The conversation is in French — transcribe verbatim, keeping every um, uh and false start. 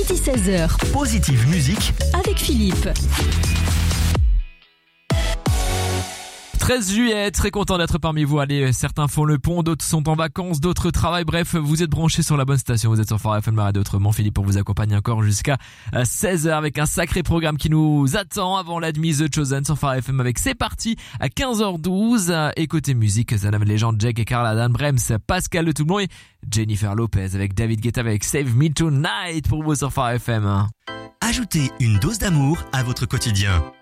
midi seize heures. Positive musique avec Philippe. treize juillet, très content d'être parmi vous. Allez, certains font le pont, d'autres sont en vacances, d'autres travaillent. Bref, vous êtes branchés sur la bonne station. Vous êtes sur Phare F M, la radio autrement. Philippe pour vous accompagner encore jusqu'à seize heures avec un sacré programme qui nous attend avant l'admise The Chosen sur Phare F M avec C'est parti à quinze heures douze. Et côté musique, Zanam Legend, Jack et Carla, Dan Brems, Pascal Le Toublon et Jennifer Lopez avec David Guetta avec Save Me Tonight pour vous sur Phare F M. Ajoutez une dose d'amour à votre quotidien.